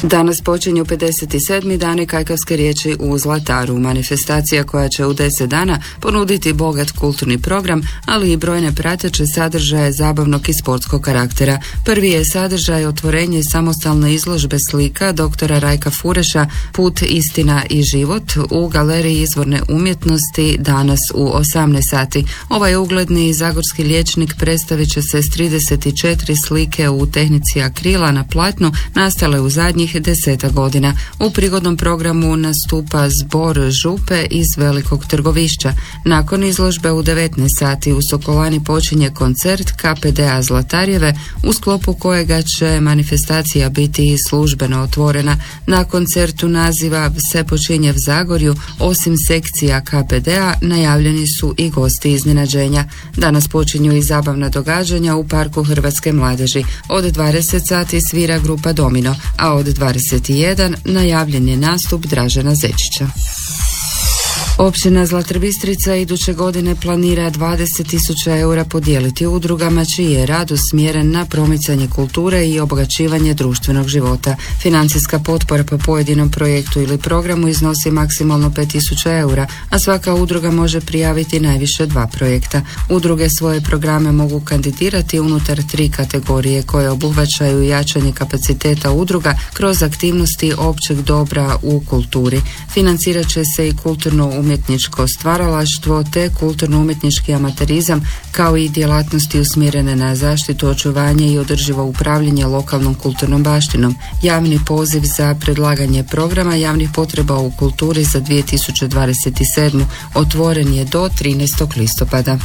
Danas počinju 57. dani kajkavske riječi u Zlataru, manifestacija koja će u 10 dana ponuditi bogat kulturni program, ali i brojne prateće sadržaje zabavnog i sportskog karaktera. Prvi je sadržaj otvorenje samostalne izložbe slika doktora Rajka Fureša Put, istina i život u Galeriji izvorne umjetnosti danas u 18 sati. Ovaj ugledni zagorski liječnik predstavit će se s 34 slike u tehnici akrila na platnu nastale u zadnjih 10 godina. U prigodnom programu nastupa zbor župe iz Velikog Trgovišća. Nakon izložbe u 19 sati u Sokolani počinje koncert KPDA Zlatarjeve, u sklopu kojega će manifestacija biti službeno otvorena. Na koncertu naziva Se počinje v Zagorju, osim sekcija KPDA najavljeni su i gosti iznenađenja. Danas počinju i zabavna događanja u Parku Hrvatske mladeži. Od 20 sati svira grupa Domino, a od 21 najavljen je nastup Dražena Zečića. Općina Zlatar Bistrica iduće godine planira 20.000 eura podijeliti udrugama čiji je rad usmjeren na promicanje kulture i obogaćivanje društvenog života. Financijska potpora po pojedinom projektu ili programu iznosi maksimalno 5.000 eura, a svaka udruga može prijaviti najviše 2 projekta. Udruge svoje programe mogu kandidirati unutar 3 kategorije koje obuhvaćaju jačanje kapaciteta udruga kroz aktivnosti općeg dobra u kulturi. Financirat će se i kulturno-umjetničko stvaralaštvo te kulturno-umjetnički amaterizam, kao i djelatnosti usmjerene na zaštitu, očuvanje i održivo upravljanje lokalnom kulturnom baštinom. Javni poziv za predlaganje programa javnih potreba u kulturi za 2027. otvoren je do 13. listopada.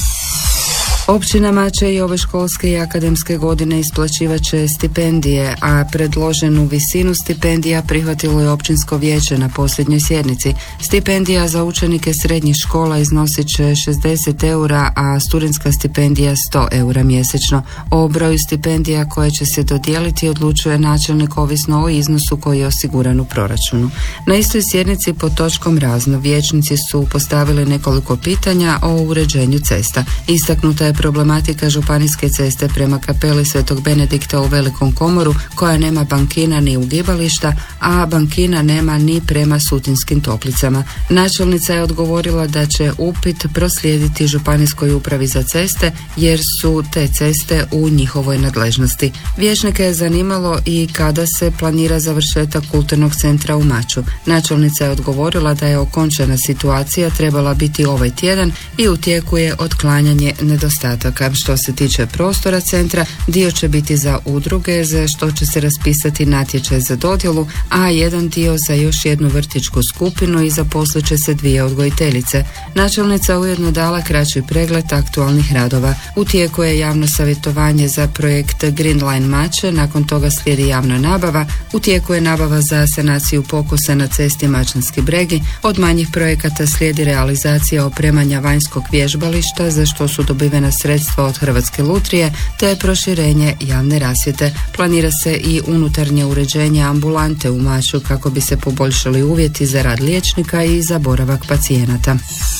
Općinama će i ove školske i akademske godine isplaćivat će stipendije, a predloženu visinu stipendija prihvatilo je općinsko vijeće na posljednjoj sjednici. Stipendija za učenike srednjih škola iznosit će 60 eura, a studentska stipendija 100 eura mjesečno. O broju stipendija koje će se dodijeliti odlučuje načelnik ovisno o iznosu koji je osiguran u proračunu. Na istoj sjednici pod točkom razno vijećnici su postavili nekoliko pitanja o uređenju cesta. Istaknuta je problematika županijske ceste prema kapeli Svetog Benedikta u Velikom Komoru, koja nema bankina ni ugibališta, a bankina nema ni prema Sutinskim Toplicama. Načelnica je odgovorila da će upit proslijediti županijskoj upravi za ceste, jer su te ceste u njihovoj nadležnosti. Vijećnike je zanimalo i kada se planira završetak kulturnog centra u Maču. Načelnica je odgovorila da je okončana situacija trebala biti ovaj tjedan i u tijeku je otklanjanje nedostataka. Što se tiče prostora centra, dio će biti za udruge, za što će se raspisati natječaj za dodjelu, a jedan dio za još jednu vrtićku skupinu i zaposlit će se 2 odgojiteljice. Načelnica ujedno dala kraći pregled aktualnih radova. U tijeku je javno savjetovanje za projekt Green Line Mače, nakon toga slijedi javna nabava. U tijeku je nabava za sanaciju pokosa na cesti Mačanski Bregi. Od manjih projekata slijedi realizacija opremanja vanjskog vježbališta, za što su dobivena sredstva od Hrvatske lutrije, te proširenje javne rasvjete. Planira se i unutarnje uređenje ambulante u Maču kako bi se poboljšali uvjeti za rad liječnika i za boravak pacijenata.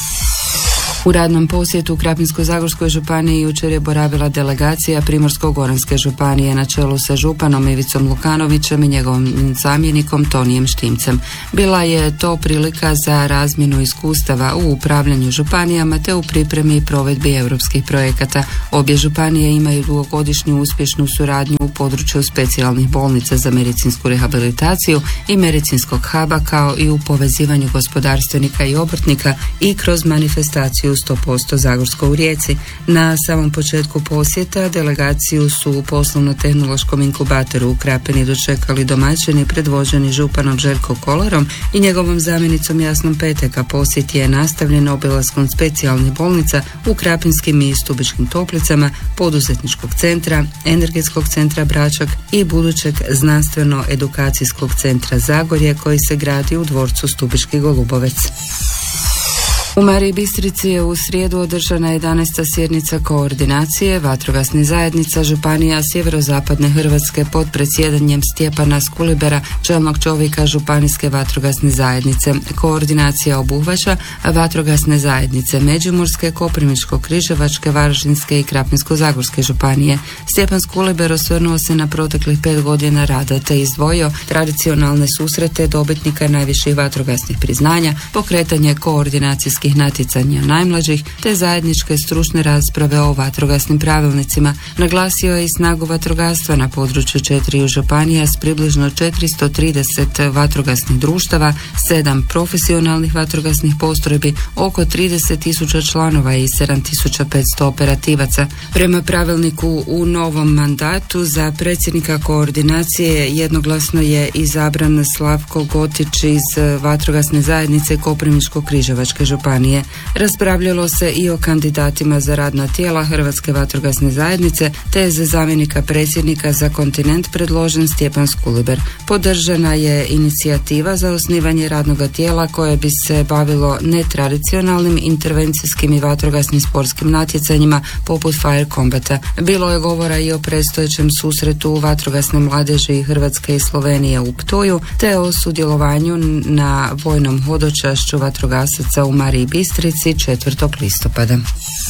U radnom posjetu u Krapinsko-zagorskoj županiji jučer je boravila delegacija Primorsko-goranske županije na čelu sa županom Ivicom Lukanovićem i njegovim zamjenikom Tonijem Štimcem. Bila je to prilika za razmjenu iskustava u upravljanju županijama te u pripremi i provedbi europskih projekata. Obje županije imaju dugogodišnju uspješnu suradnju u području specijalnih bolnica za medicinsku rehabilitaciju i medicinskog huba, kao i u povezivanju gospodarstvenika i obrtnika i kroz manifestaciju 100% Zagorsko u Rijeci. Na samom početku posjeta delegaciju su u poslovno-tehnološkom inkubatoru u Krapini dočekali domaćini predvođeni županom Željko Kolarom i njegovom zamjenicom Jasnom Peteka. Posjet je nastavljen obilaskom specijalnih bolnica u Krapinskim i Stubičkim Toplicama, poduzetničkog centra, energetskog centra Bračak i budućeg znanstveno-edukacijskog centra Zagorje koji se gradi u dvorcu Stubički Golubovec. U Mariji Bistrici je u srijedu održana 11. sjednica koordinacije vatrogasnih zajednica županija sjeverozapadne Hrvatske pod predsjedanjem Stjepana Skulibera, čelnog čovjeka županijske vatrogasne zajednice. Koordinacija obuhvaća vatrogasne zajednice Međimurske, Koprivničko-križevačke, Varaždinske i Krapinsko-zagorske županije. Stjepan Skuliber osvrnuo se na proteklih 5 godina rada te izdvojio tradicionalne susrete dobitnika najviših vatrogasnih priznanja, pokretanje koordinacijskih natjecanja najmlađih te zajedničke stručne rasprave o vatrogasnim pravilnicima. Naglasio je i snagu vatrogastva na području 4 županija s približno 430 vatrogasnih društava, 7 profesionalnih vatrogasnih postrojbi, oko 30.000 članova i 7.500 operativaca. Prema pravilniku u novom mandatu za predsjednika koordinacije jednoglasno je izabran Slavko Gotić iz vatrogasne zajednice Koprivničko-križevačke županije. Raspravljalo se i o kandidatima za radna tijela Hrvatske vatrogasne zajednice, te je za zamjenika predsjednika za kontinent predložen Stjepan Skuliber. Podržana je inicijativa za osnivanje radnog tijela koje bi se bavilo netradicionalnim intervencijskim i vatrogasnim sportskim natjecanjima poput Fire Combata. Bilo je govora i o predstojećem susretu vatrogasne mladeži Hrvatske i Slovenije u Ptuju, te o sudjelovanju na vojnom hodočašću vatrogasaca u Mariji Bistrici 4. listopada.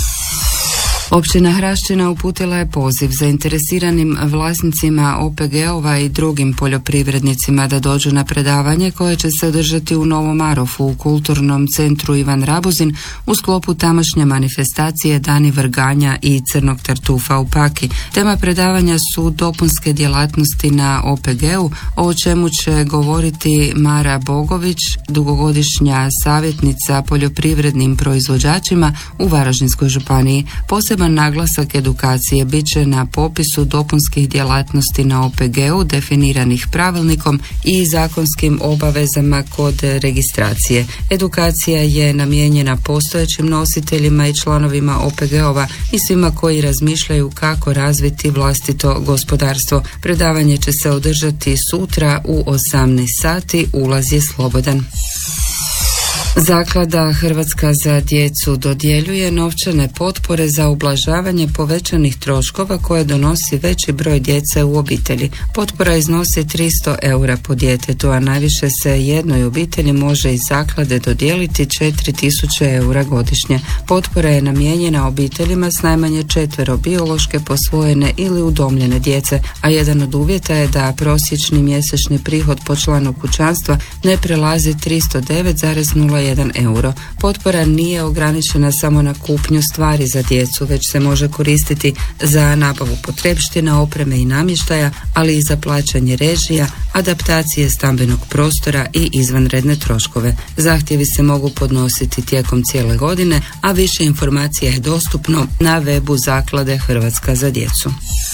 Općina Hraščina uputila je poziv zainteresiranim vlasnicima OPG-ova i drugim poljoprivrednicima da dođu na predavanje koje će se održati u Novom Marofu u kulturnom centru Ivan Rabuzin u sklopu tamošnje manifestacije Dani vrganja i crnog tartufa u Paki. Tema predavanja su dopunske djelatnosti na OPG-u, o čemu će govoriti Mara Bogović, dugogodišnja savjetnica poljoprivrednim proizvođačima u Varaždinskoj županiji. Poseban naglasak edukacije bit će na popisu dopunskih djelatnosti na OPG-u definiranih pravilnikom i zakonskim obavezama kod registracije. Edukacija je namijenjena postojećim nositeljima i članovima OPG-ova i svima koji razmišljaju kako razviti vlastito gospodarstvo. Predavanje će se održati sutra u 18 sati, ulaz je slobodan. Zaklada Hrvatska za djecu dodjeljuje novčane potpore za ublažavanje povećanih troškova koje donosi veći broj djece u obitelji. Potpora iznosi 300 eura po djetetu, a najviše se jednoj obitelji može iz zaklade dodijeliti 4000 eura godišnje. Potpora je namijenjena obiteljima s najmanje 4 biološke, posvojene ili udomljene djece, a jedan od uvjeta je da prosječni mjesečni prihod po članu kućanstva ne prelazi 309,01 euro. Potpora nije ograničena samo na kupnju stvari za djecu, već se može koristiti za nabavu potrepština, opreme i namještaja, ali i za plaćanje režija, adaptacije stambenog prostora i izvanredne troškove. Zahtjevi se mogu podnositi tijekom cijele godine, a više informacija je dostupno na webu Zaklade Hrvatska za djecu.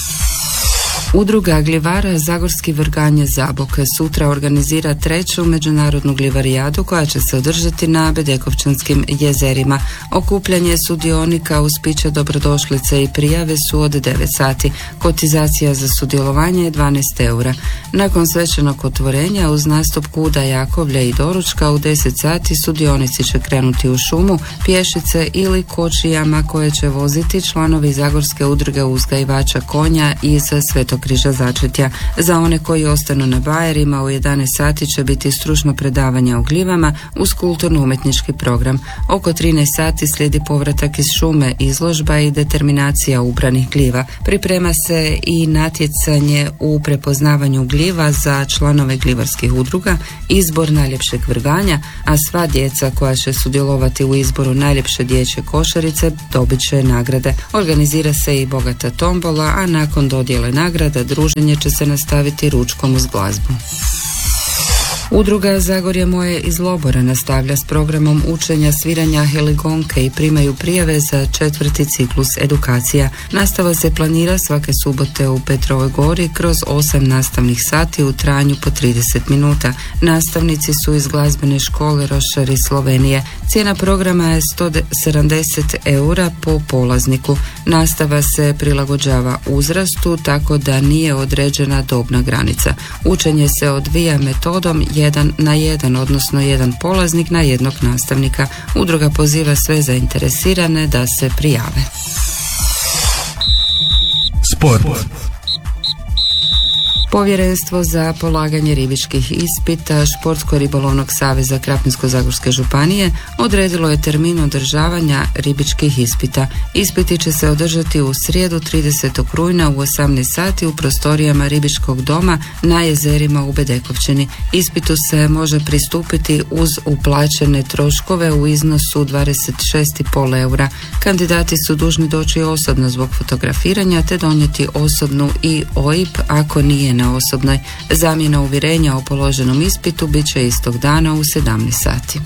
Udruga glivara Zagorski vrganje Zabok sutra organizira 3. međunarodnu glivarijadu koja će se održati na Bedekovčanskim jezerima. Okupljanje sudionika uz piće dobrodošlice i prijave su od 9 sati. Kotizacija za sudjelovanje je 12 eura. Nakon svečanog otvorenja uz nastup kuda, Jakovlja i doručka u 10 sati sudionici će krenuti u šumu, pješice ili kočijama koje će voziti članovi Zagorske udruge uzgajivača konja iz Svetog Križa Začetja. Za one koji ostanu na bajerima u 11 sati će biti stručno predavanje o glivama uz kulturno-umjetnički program. Oko 13 sati slijedi povratak iz šume, izložba i determinacija ubranih gljiva. Priprema se i natjecanje u prepoznavanju gljiva za članove glivarskih udruga, izbor najljepšeg vrganja, a sva djeca koja će sudjelovati u izboru najljepše dječje košarice dobit će nagrade. Organizira se i bogata tombola, a nakon dodjele nagrada druženje će se nastaviti ručkom uz glazbu. Udruga Zagorje moje iz Lobora nastavlja s programom učenja sviranja heligonke i primaju prijave za 4. ciklus edukacija. Nastava se planira svake subote u Petrovoj Gori kroz 8 nastavnih sati u trajanju po 30 minuta. Nastavnici su iz glazbene škole Rošar iz Slovenije. Cijena programa je 170 eura po polazniku. Nastava se prilagođava uzrastu tako da nije određena dobna granica. Učenje se odvija metodom 1:1, odnosno jedan polaznik na jednog nastavnika. Udruga poziva sve zainteresirane da se prijave. Sport. Povjerenstvo za polaganje ribičkih ispita Športsko-ribolovnog saveza Krapinsko-zagorske županije odredilo je termin održavanja ribičkih ispita. Ispiti će se održati u srijedu 30. rujna u 18 sati u prostorijama ribičkog doma na jezerima u Bedekovčini. Ispitu se može pristupiti uz uplaćene troškove u iznosu 26,5 eura. Kandidati su dužni doći osobno zbog fotografiranja te donijeti osobnu i OIB ako nije na osobnoj. Zamjena uvjerenja o položenom ispitu bit će istog dana u 17 sati.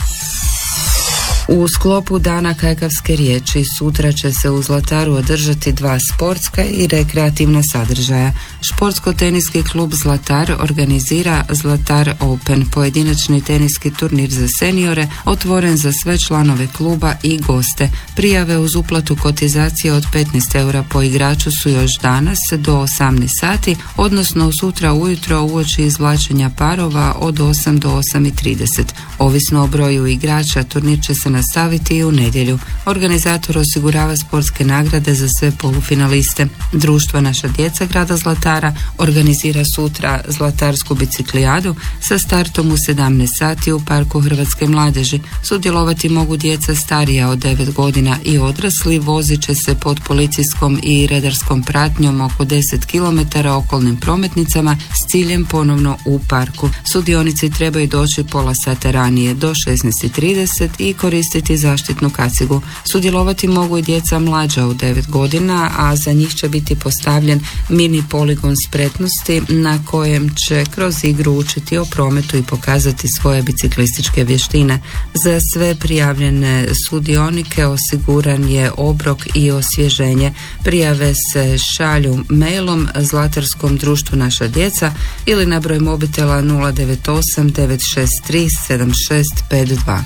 U sklopu Dana kajkavske riječi sutra će se u Zlataru održati 2 sportska i rekreativna sadržaja. Športsko-teniski klub Zlatar organizira Zlatar Open, pojedinačni teniski turnir za seniore, otvoren za sve članove kluba i goste. Prijave uz uplatu kotizacije od 15 eura po igraču su još danas do 18 sati, odnosno sutra ujutro uoči izvlačenja parova od 8 do 8:30. Ovisno o broju igrača, turnir će se nastaviti i u nedjelju. Organizator osigurava sportske nagrade za sve polufinaliste. Društvo Naša djeca grada Zlatara organizira sutra Zlatarsku biciklijadu sa startom u 17 sati u Parku Hrvatske mladeži. Sudjelovati mogu djeca starija od 9 godina i odrasli. Vozit će se pod policijskom i redarskom pratnjom oko 10 km okolnim prometnicama s ciljem ponovno u parku. Sudionici trebaju doći pola sata ranije do 16:30 i koristiti zaštitnu kacigu. Sudjelovati mogu i djeca mlađa od 9 godina, a za njih će biti postavljen mini poligon spretnosti na kojem će kroz igru učiti o prometu i pokazati svoje biciklističke vještine. Za sve prijavljene sudionike osiguran je obrok i osvježenje. Prijave se šalju mailom Zlatarskom društvu Naša djeca ili na broj mobitela 098 963 7652.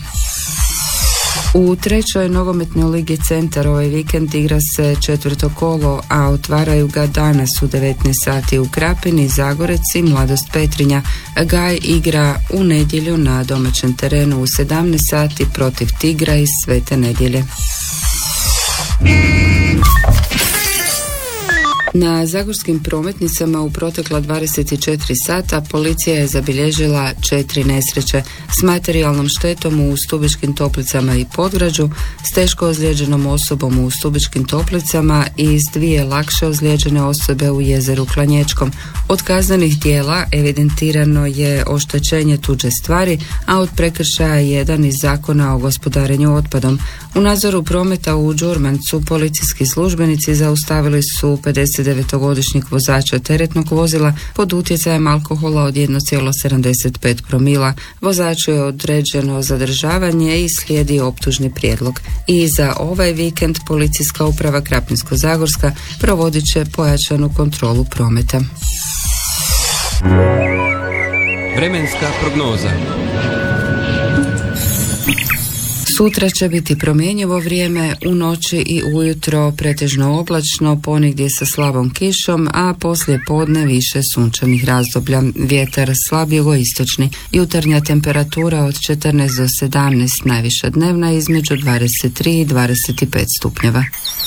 U trećoj nogometnoj ligi Centar ovaj vikend igra se četvrto kolo, a otvaraju ga danas u 19 sati u Krapini, Zagorec i Mladost Petrinja. Gaj igra u nedjelju na domaćem terenu u 17 sati protiv Tigra iz Svete Nedjelje. Na zagorskim prometnicama u protekla 24 sata policija je zabilježila 4 nesreće s materijalnom štetom u Stubičkim Toplicama i Podgrađu, s teško ozlijeđenom osobom u Stubičkim Toplicama i s 2 lakše ozlijeđene osobe u Jezeru Klanječkom. Od kaznenih djela evidentirano je oštećenje tuđe stvari, a od prekršaja jedan iz Zakona o gospodarenju otpadom. U nadzoru prometa u Đurmancu policijski službenici zaustavili su 59-godišnjeg vozača teretnog vozila pod utjecajem alkohola od 1,75 promila. Vozaču je određeno zadržavanje i slijedi optužni prijedlog. I za ovaj vikend policijska uprava Krapinsko-zagorska provodit će pojačanu kontrolu prometa. Vremenska prognoza. Sutra će biti promjenjivo vrijeme, u noći i ujutro pretežno oblačno, ponegdje sa slabom kišom, a poslije podne više sunčanih razdoblja. Vjetar slab jugoistočni. Jutarnja temperatura od 14 do 17, najviša dnevna između 23 i 25 stupnjeva.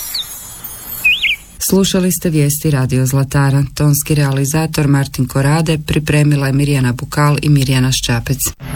Slušali ste vijesti Radio Zlatara. Tonski realizator Martin Korade, pripremila je Mirjana Bukal i Mirjana Ščapec.